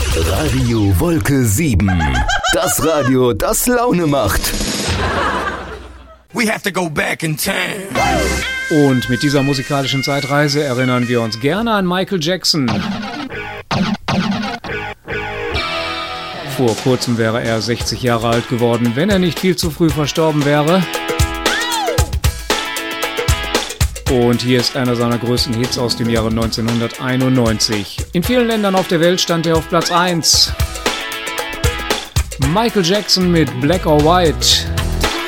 Radio Wolke 7. Das Radio, das Laune macht. We have to go back in time. Und mit dieser musikalischen Zeitreise erinnern wir uns gerne an Michael Jackson. Vor kurzem wäre er 60 Jahre alt geworden, wenn er nicht viel zu früh verstorben wäre. Und hier ist einer seiner größten Hits aus dem Jahre 1991. In vielen Ländern auf der Welt stand er auf Platz 1. Michael Jackson mit Black or White.